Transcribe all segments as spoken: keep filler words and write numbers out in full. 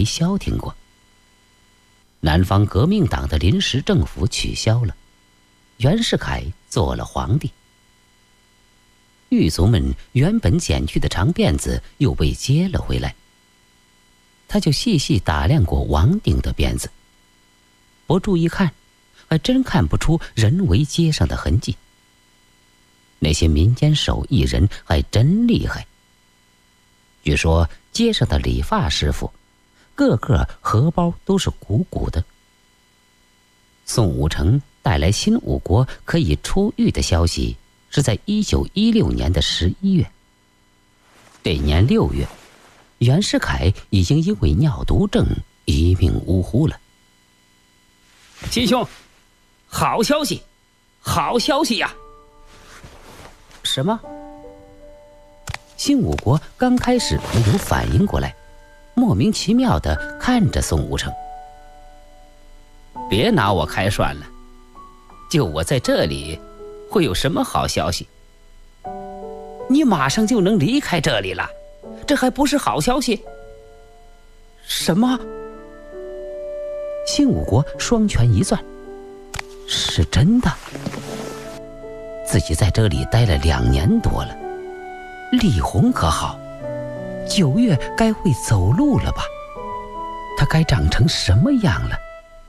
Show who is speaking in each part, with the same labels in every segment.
Speaker 1: 没消停过。南方革命党的临时政府取消了，袁世凯做了皇帝。狱卒们原本剪去的长辫子又被接了回来。他就细细打量过王定的辫子，不注意看，还真看不出人为接上的痕迹。那些民间手艺人还真厉害。据说街上的理发师傅，个个荷包都是鼓鼓的。宋武成带来新五国可以出狱的消息，是在一九一六年的十一月。这年六月，袁世凯已经因为尿毒症一命呜呼了。
Speaker 2: 秦兄，好消息，好消息呀！
Speaker 1: 什么？新五国刚开始没有反应过来，莫名其妙地看着宋武成。
Speaker 2: 别拿我开涮了，就我在这里，会有什么好消息？你马上就能离开这里了，这还不是好消息？
Speaker 1: 什么？新五国双拳一攥，是真的。自己在这里待了两年多了，李红可好，九月该会走路了吧？他该长成什么样了？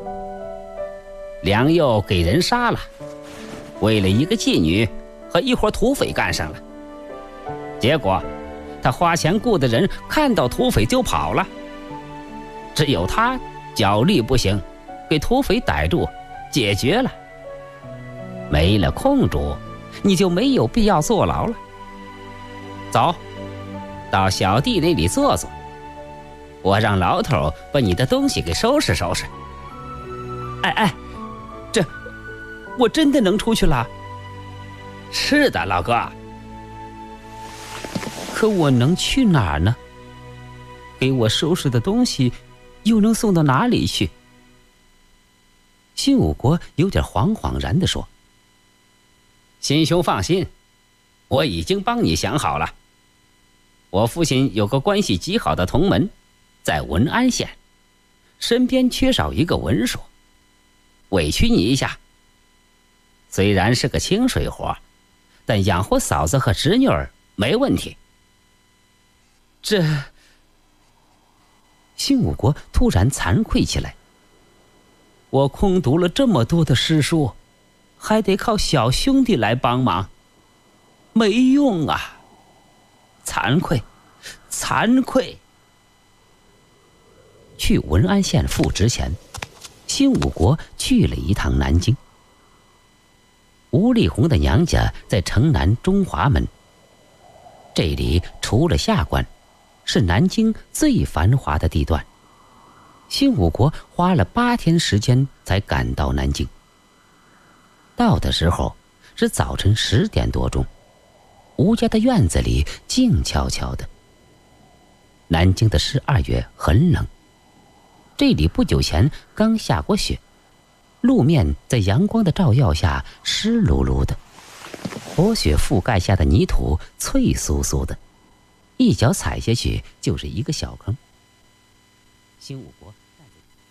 Speaker 2: 梁佑给人杀了，为了一个妓女和一伙土匪干上了，结果他花钱雇的人看到土匪就跑了，只有他脚力不行，给土匪逮住解决了。没了控主，你就没有必要坐牢了。走，到小弟那里坐坐，我让老头把你的东西给收拾收拾。
Speaker 1: 哎哎，这我真的能出去了？
Speaker 2: 是的，老哥。
Speaker 1: 可我能去哪儿呢？给我收拾的东西又能送到哪里去？新五国有点惶惶然地说：
Speaker 2: 新兄放心，我已经帮你想好了。我父亲有个关系极好的同门，在文安县，身边缺少一个文书，委屈你一下。虽然是个清水活，但养活嫂子和侄女儿没问题。
Speaker 1: 这……新五国突然惭愧起来。我空读了这么多的诗书，还得靠小兄弟来帮忙，没用啊！惭愧，惭愧。去文安县复职前，新五国去了一趟南京。吴丽红的娘家在城南中华门，这里除了下关，是南京最繁华的地段。新五国花了八天时间才赶到南京。到的时候是早晨十点多钟，吴家的院子里静悄悄的。南京的十二月很冷，这里不久前刚下过雪，路面在阳光的照耀下湿漉漉的，薄雪覆盖下的泥土脆酥酥的，一脚踩下去就是一个小坑。新五国